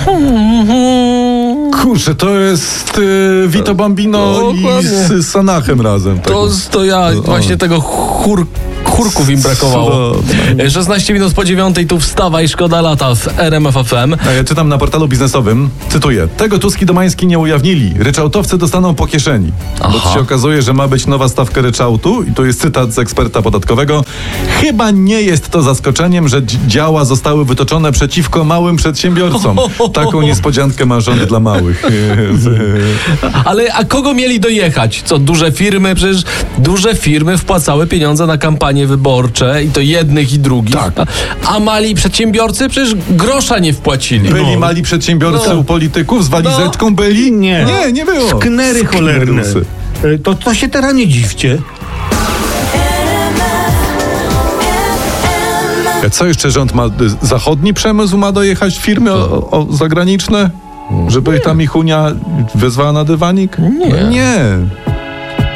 Kurczę, to jest Vito Bambino Dokładnie. i z Sanachem razem. To ja właśnie tego chórków im brakowało. 16 minut po 9 tu wstawa i szkoda lata w RMF FM. A ja czytam na portalu biznesowym, cytuję: tego Tusk i Domański nie ujawnili. Ryczałtowcy dostaną po kieszeni. Bo się okazuje, że ma być nowa stawka ryczałtu i to jest cytat z eksperta podatkowego. Chyba nie jest to zaskoczeniem, że działa zostały wytoczone przeciwko małym przedsiębiorcom. Taką niespodziankę ma rząd dla małych. Ale a kogo mieli dojechać? Co, duże firmy? Przecież duże firmy wpłacały pieniądze na kampanie wyborcze i to jednych i drugich. Tak. A mali przedsiębiorcy przecież grosza nie wpłacili. Byli mali przedsiębiorcy u polityków z walizeczką? Byli? Nie. Nie było. Sknery cholerne. Sknerusy. To się teraz nie dziwcie. Co jeszcze rząd ma? Zachodni przemysł ma dojechać firmy zagraniczne? Żeby tam ich Unia wezwała na dywanik? Nie. Nie.